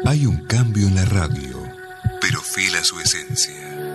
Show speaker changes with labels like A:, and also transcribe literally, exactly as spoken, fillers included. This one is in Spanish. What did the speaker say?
A: Hay un cambio en la radio, pero fiel a su esencia.